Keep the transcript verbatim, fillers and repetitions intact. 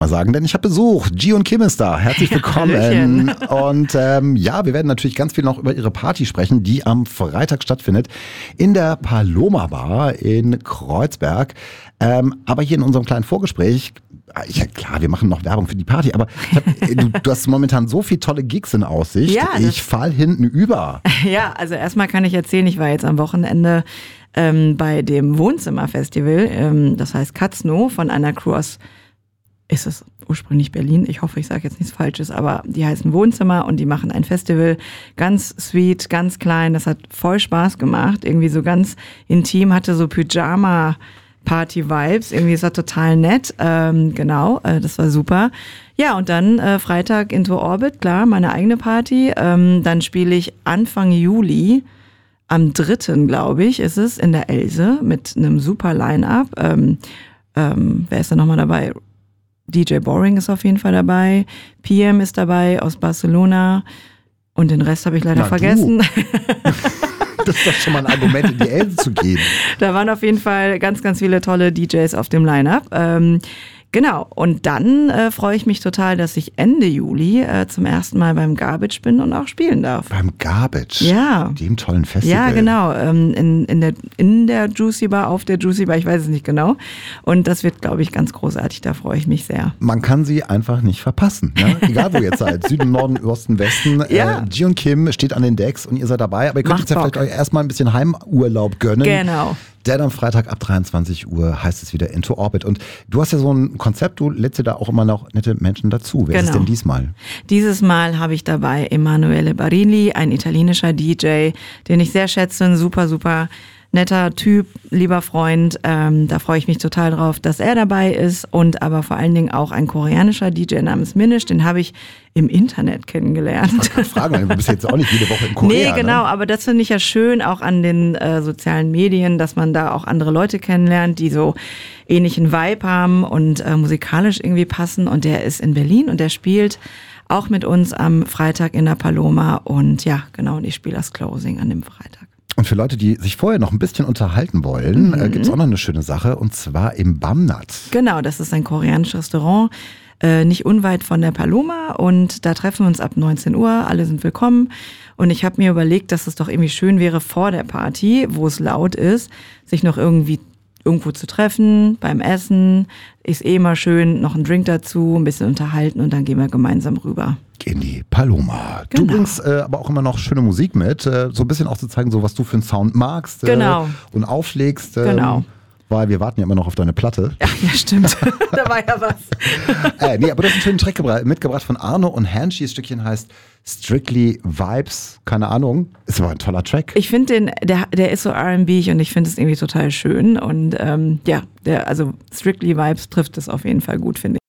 Mal sagen, denn ich habe Besuch. Ji und Kim ist da. Herzlich willkommen. Ja, und ähm, ja, wir werden natürlich ganz viel noch über ihre Party sprechen, die am Freitag stattfindet in der Paloma Bar in Kreuzberg. Ähm, aber hier in unserem kleinen Vorgespräch, ich, ja klar, wir machen noch Werbung für die Party, aber ich hab, du, du hast momentan so viele tolle Gigs in Aussicht. Ja, ich fall hinten über. Ja, also erstmal kann ich erzählen, ich war jetzt am Wochenende ähm, bei dem Wohnzimmerfestival, ähm, das heißt Katzno, von einer Crew aus, ist es ursprünglich Berlin, ich hoffe, ich sage jetzt nichts Falsches, aber die heißen Wohnzimmer und die machen ein Festival, ganz sweet, ganz klein, das hat voll Spaß gemacht, irgendwie so ganz intim, hatte so Pyjama Party-Vibes, irgendwie ist das total nett, ähm, genau, äh, das war super. Ja, und dann äh, Freitag Into Orbit, klar, meine eigene Party, ähm, dann spiele ich Anfang Juli, am dritten glaube ich, ist es, in der Else mit einem super Line-Up, ähm, ähm, wer ist da nochmal dabei? D J Boring ist auf jeden Fall dabei, P M ist dabei aus Barcelona und den Rest habe ich leider Na, vergessen. Das ist doch schon mal ein Argument, in die Else zu gehen. Da waren auf jeden Fall ganz, ganz viele tolle D Js auf dem Line-Up. Ähm, genau, und dann äh, freue ich mich total, dass ich Ende Juli äh, zum ersten Mal beim Garbage bin und auch spielen darf. Beim Garbage? Ja. Dem tollen Festival. Ja, genau. Ähm, in, in, der, in der Juicy Bar, auf der Juicy Bar, ich weiß es nicht genau. Und das wird, glaube ich, ganz großartig. Da freue ich mich sehr. Man kann sie einfach nicht verpassen. Ne? Egal, wo ihr jetzt seid. Süden, Norden, Osten, Westen. Ja. Äh, Ji und Kim steht an den Decks und ihr seid dabei. Aber ihr könnt Macht jetzt ja Bock. vielleicht euch erstmal ein bisschen Heimurlaub gönnen. Genau. Denn am Freitag ab dreiundzwanzig Uhr heißt es wieder Into Orbit. Und du hast ja so ein Konzept, du lädst dir da auch immer noch nette Menschen dazu. Wer ist es Genau. denn diesmal? Dieses Mal habe ich dabei Emanuele Barilli, ein italienischer D J, den ich sehr schätze, ein super, super netter Typ, lieber Freund. Ähm, da freue ich mich total drauf, dass er dabei ist. Und aber vor allen Dingen auch ein koreanischer D J namens Minish, den habe ich im Internet kennengelernt. Ich wollte fragen, du bist jetzt auch nicht jede Woche in Korea. Nee, genau, ne? aber das finde ich ja schön, auch an den äh, sozialen Medien, dass man da auch andere Leute kennenlernt, die so ähnlichen Vibe haben und äh, musikalisch irgendwie passen. Und der ist in Berlin und der spielt auch mit uns am Freitag in der Paloma. Und ja, genau, und ich spiele das Closing an dem Freitag. Und für Leute, die sich vorher noch ein bisschen unterhalten wollen, Mhm. äh, gibt es auch noch eine schöne Sache, und zwar im Bamnat. Genau, das ist ein koreanisches Restaurant, äh, nicht unweit von der Paloma, und da treffen wir uns ab neunzehn Uhr, alle sind willkommen, und ich habe mir überlegt, dass es doch irgendwie schön wäre vor der Party, wo es laut ist, sich noch irgendwie irgendwo zu treffen, beim Essen, ist eh immer schön, noch ein Drink dazu, ein bisschen unterhalten und dann gehen wir gemeinsam rüber. In die Paloma. Genau. Du bringst äh, aber auch immer noch schöne Musik mit, äh, so ein bisschen auch zu zeigen, so was du für einen Sound magst äh, Genau. und aufschlägst. ähm, Genau. Weil wir warten ja immer noch auf deine Platte. Ach ja, stimmt, da war ja was. äh, nee, aber du hast einen schönen Track gebra- mitgebracht von Arno und Hanshi. Das Stückchen heißt Strictly Vibes. Keine Ahnung. Ist aber ein toller Track. Ich finde den, der, der ist so R and B und ich finde es irgendwie total schön und ähm, ja, der, also Strictly Vibes trifft es auf jeden Fall gut, finde ich.